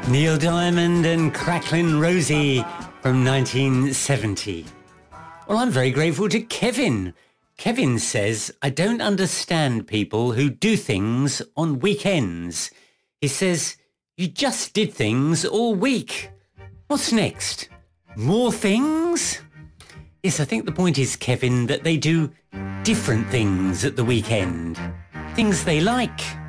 Neil Diamond and Cracklin' Rosie from 1970. Well, I'm very grateful to Kevin. Kevin says, I don't understand people who do things on weekends. He says, you just did things all week. What's next? More things? Yes, I think the point is, Kevin, that they do different things at the weekend. Things they like.